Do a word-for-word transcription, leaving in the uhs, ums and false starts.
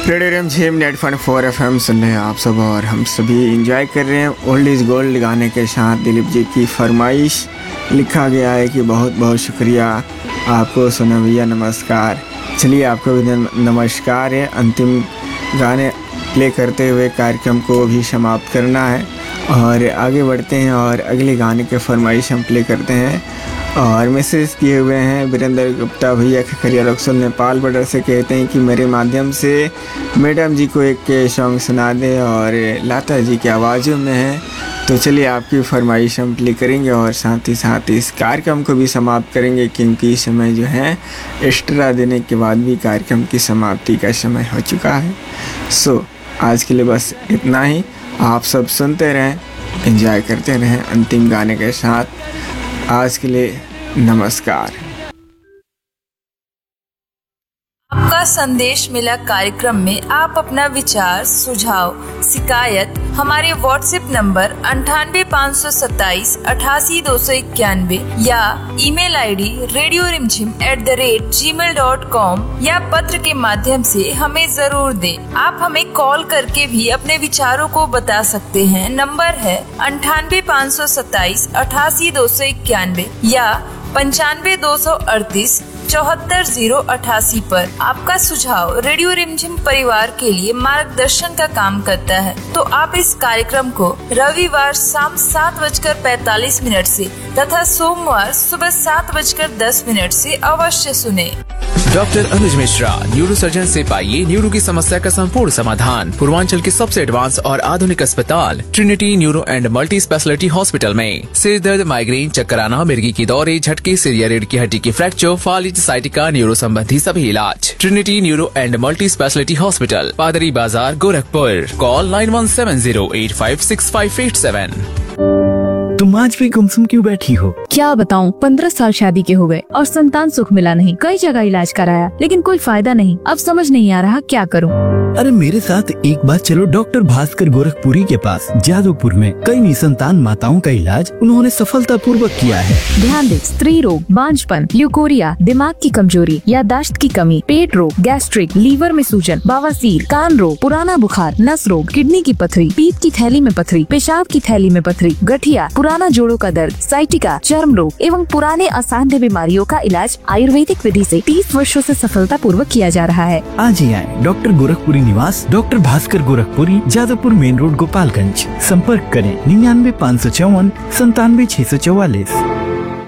Radio रिमझिम net fun four F M सुन रहे हैं आप सब और हम सभी इंजॉय कर रहे हैं ओल्ड इज़ गोल्ड गाने के साथ। दिलीप जी की फरमाइश लिखा गया है कि बहुत बहुत शुक्रिया आपको सुना भैया, नमस्कार। चलिए आपको भी नमस्कार है। अंतिम गाने प्ले करते हुए कार्यक्रम को भी समाप्त करना है और आगे बढ़ते हैं और अगले गाने के फरमाइश हम प्ले करते हैं। और मैसेज किए हुए हैं वीरेंद्र गुप्ता भैया खखरिया रक्सुल नेपाल बॉर्डर से, कहते हैं कि मेरे माध्यम से मैडम जी को एक सॉन्ग सुना दें और लता जी की आवाज़ों में है। तो चलिए आपकी फरमाइश हम प्ले करेंगे और साथ ही साथ इस कार्यक्रम को भी समाप्त करेंगे, क्योंकि इस समय जो है एक्स्ट्रा देने के बाद भी कार्यक्रम की समाप्ति का समय हो चुका है। सो आज के लिए बस इतना ही। आप सब सुनते रहें, एंजॉय करते रहें अंतिम गाने के साथ। आज के लिए नमस्कार। आपका संदेश मिला कार्यक्रम में आप अपना विचार, सुझाव, शिकायत हमारे व्हाट्सएप नंबर अंठानवे पाँच सौ सत्ताईस अठासी दो सौ इक्यानवे या ईमेल आईडी रेडियो रिमझिम at the rate ji mail dot com या पत्र के माध्यम से हमें जरूर दें। आप हमें कॉल करके भी अपने विचारों को बता सकते हैं। नंबर है अंठानवे पाँच सौ सत्ताईस अठासी दो सौ इक्यानवे या पंचानवे दो सौ अड़तीस चौहत्तर जीरो अठासी पर। आपका सुझाव रेडियो रिमझिम परिवार के लिए मार्गदर्शन का काम करता है। तो आप इस कार्यक्रम को रविवार शाम सात बजकर पैतालीस मिनट से तथा सोमवार सुबह सात बजकर दस मिनट से अवश्य सुने। डॉक्टर अनुज मिश्रा, न्यूरो सर्जन से पाइए न्यूरो की समस्या का संपूर्ण समाधान। पूर्वांचल के सबसे एडवांस और आधुनिक अस्पताल Trinity neuro and multi speciality hospital में सिर दर्द, माइग्रेन, चक्कर आना, मिर्गी की दौरे, झटके, सिर या रीढ़ की हड्डी की फ्रैक्चर, फालिज, साइटिका, न्यूरो संबंधी सभी इलाज। Trinity neuro and multi speciality hospital, पादरी बाजार, Gorakhpur. Call nine one seven zero eight five six five eight seven. तुम आज भी गुमसुम क्यों बैठी हो? क्या बताऊं, पंद्रह साल शादी के हो गए और संतान सुख मिला नहीं। कई जगह इलाज कराया लेकिन कोई फायदा नहीं। अब समझ नहीं आ रहा क्या करूं। अरे मेरे साथ एक बार चलो डॉक्टर भास्कर गोरखपुरी के पास। जादवपुर में कई निसंतान माताओं का इलाज उन्होंने सफलता पूर्वक किया है। ध्यान दे, स्त्री रोग, बांझपन, ल्यूकोरिया, दिमाग की कमजोरी, याददाश्त की कमी, पेट रोग, गैस्ट्रिक, लीवर में सूजन, बवासीर, कान रोग, पुराना बुखार, नस रोग, किडनी की पथरी, पीत की थैली में पथरी, पेशाब की थैली में पथरी, गठिया, पुराना जोड़ों का दर्द, साइटिका, चर्म रोग एवं पुराने असाध्य बीमारियों का इलाज आयुर्वेदिक विधि से तीस वर्षों से सफलता पूर्वक किया जा रहा है। आज ही आए डॉक्टर गोरखपुरी निवास, doctor Bhaskar Gorakhpuri, Jadavpur main road, Gopalganj. संपर्क करें निन्यानवे पाँच सौ चौवन संतानवे छह सौ चौवालीस।